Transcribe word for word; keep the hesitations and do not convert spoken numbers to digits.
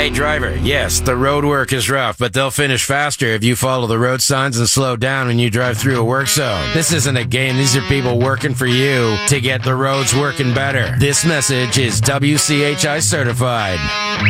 Hey, driver, yes, the road work is rough, but they'll finish faster if you follow the road signs and slow down when you drive through a work zone. This isn't a game. These are people working for you to get the roads working better. This message is W C H I certified.